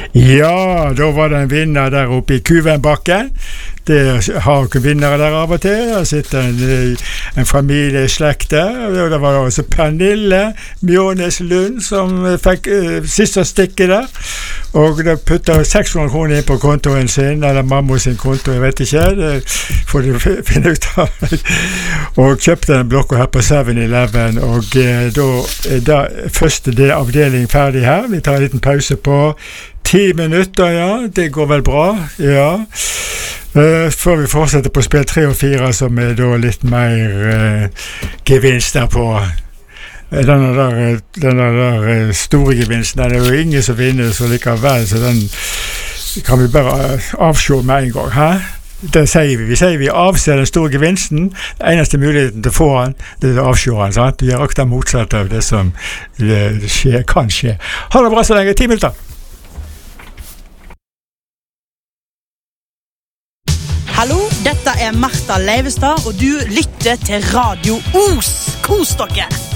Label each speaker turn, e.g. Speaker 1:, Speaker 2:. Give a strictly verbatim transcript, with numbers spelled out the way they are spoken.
Speaker 1: Ja, da var det en vinner der oppe i Kuvenbakken. Det har ikke vinnere der av og til. Der sitter en, en familieslekt der. Og det var også Pernille Mjånes Lund som fikk uh, siste stikket der. Og da puttet seks hundre kroner inn på kontoen sin, eller mamma sin konto, jeg vet ikke. Det får du finne ut av. Og kjøpte en blokk her på seven eleven, og uh, da er da første del avdeling ferdig her. Vi tar en liten pause på ti minutter, ja. Det går vel bra, ja. Uh, før vi fortsetter på spill tre og fire, som er da litt mer uh, gevinst der på denne der, denne der store gevinsten. Den er jo ingen som vinner så likevel, så den kan vi bare avsjå med en gang, hæ? Det sier vi. Vi sier vi avser den store gevinsten. Den eneste muligheten til å få den, det er å avsjå den, sant? Vi gjør akkurat motsatt av det som det skjer, kan skje. Ha det bra så lenge, ti minutter!
Speaker 2: Hallo, dette er Martha Leivestad, og du lytter til Radio Os. Kos dere!